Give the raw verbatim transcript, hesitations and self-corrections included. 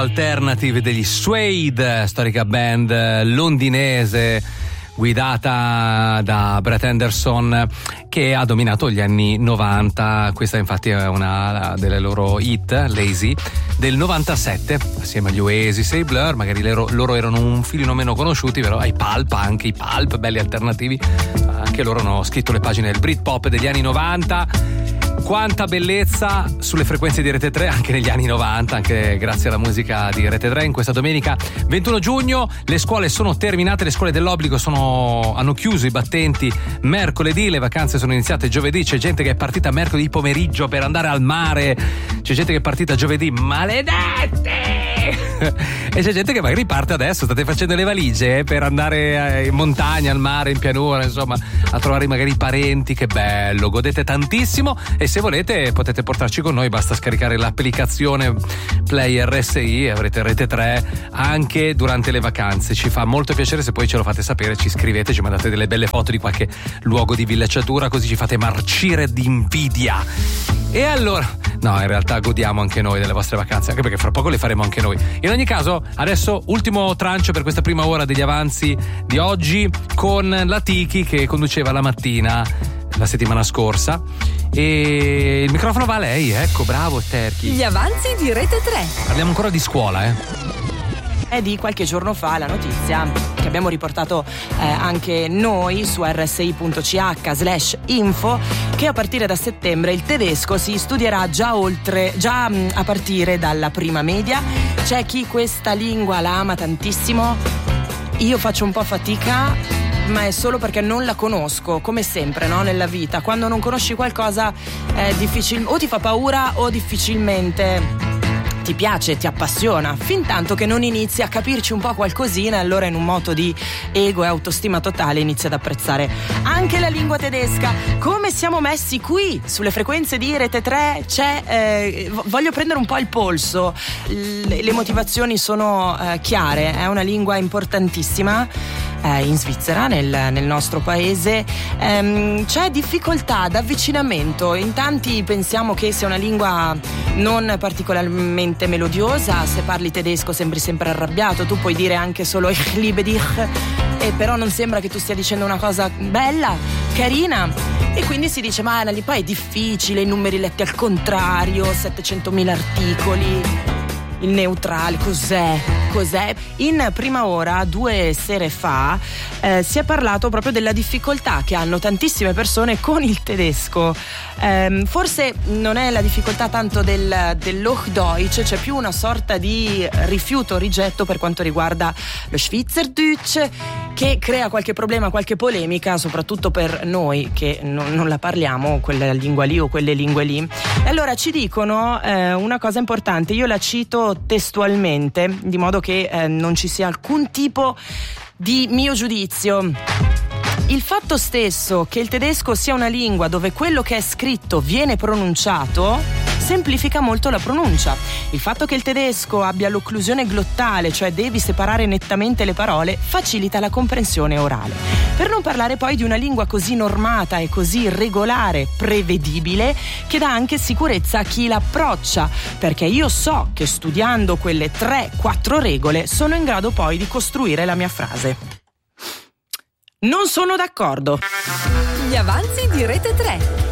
Alternative degli Suede, storica band londinese guidata da Brett Anderson, che ha dominato gli anni novanta. Questa infatti è una delle loro hit, Lazy, del novantasette, assieme agli Oasis e ai Blur. Magari loro, loro erano un filino meno conosciuti, però ai Pulp, anche i Pulp, belli alternativi, anche loro hanno scritto le pagine del Britpop degli anni novanta. Quanta bellezza sulle frequenze di Rete tre anche negli anni novanta, anche grazie alla musica di Rete tre. In questa domenica ventuno giugno le scuole sono terminate, le scuole dell'obbligo sono, hanno chiuso i battenti mercoledì, le vacanze sono iniziate giovedì. C'è gente che è partita mercoledì pomeriggio per andare al mare, c'è gente che è partita giovedì, maledetti! E c'è gente che magari parte adesso, state facendo le valigie per andare in montagna, al mare, in pianura, insomma, a trovare magari i parenti. Che bello, godete tantissimo. E se volete potete portarci con noi, basta scaricare l'applicazione Play R S I e avrete Rete tre anche durante le vacanze. Ci fa molto piacere se poi ce lo fate sapere, ci scrivete, ci mandate delle belle foto di qualche luogo di villeggiatura, così ci fate marcire di invidia. E allora, no, in realtà godiamo anche noi delle vostre vacanze, anche perché fra poco le faremo anche noi. In ogni caso, adesso ultimo trancio per questa prima ora degli avanzi di oggi, con la Tiki che conduceva la mattina la settimana scorsa. E il microfono va a lei, ecco, bravo Terchi. Gli avanzi di Rete tre. Parliamo ancora di scuola, eh. È di qualche giorno fa la notizia che abbiamo riportato eh, anche noi su r s i punto c h slash info, che a partire da settembre il tedesco si studierà già oltre già mh, a partire dalla prima media. C'è chi questa lingua la ama tantissimo, io faccio un po' fatica, ma è solo perché non la conosco, come sempre, no? Nella vita, quando non conosci qualcosa è difficile, o ti fa paura o difficilmente ti piace, ti appassiona, fin tanto che non inizi a capirci un po' qualcosina, allora in un moto di ego e autostima totale inizi ad apprezzare anche la lingua tedesca. Come siamo messi qui sulle frequenze di Rete tre? C'è eh, voglio prendere un po' il polso, le, le motivazioni sono eh, chiare, è una lingua importantissima. Eh, in Svizzera, nel, nel nostro paese, ehm, c'è difficoltà d'avvicinamento. In tanti pensiamo che sia una lingua non particolarmente melodiosa. Se parli tedesco sembri sempre arrabbiato, tu puoi dire anche solo ich liebe dich, e però non sembra che tu stia dicendo una cosa bella, carina, e quindi si dice ma poi è difficile, i numeri letti al contrario, settecentomila articoli, il neutrale, cos'è? Cos'è? In prima ora, due sere fa, eh, si è parlato proprio della difficoltà che hanno tantissime persone con il tedesco. Eh, forse non è la difficoltà tanto del, dell'Hochdeutsch, c'è più una sorta di rifiuto, rigetto per quanto riguarda lo Schweizerdeutsch, che crea qualche problema, qualche polemica, soprattutto per noi che non, non la parliamo, quella lingua lì o quelle lingue lì. E allora ci dicono eh, una cosa importante, io la cito testualmente, di modo che eh, non ci sia alcun tipo di mio giudizio. Il fatto stesso che il tedesco sia una lingua dove quello che è scritto viene pronunciato semplifica molto la pronuncia. Il fatto che il tedesco abbia l'occlusione glottale, cioè devi separare nettamente le parole, facilita la comprensione orale. Per non parlare poi di una lingua così normata e così regolare, prevedibile, che dà anche sicurezza a chi l'approccia, perché io so che studiando quelle tre quattro regole sono in grado poi di costruire la mia frase. Non sono d'accordo. Gli avanzi di Rete tre.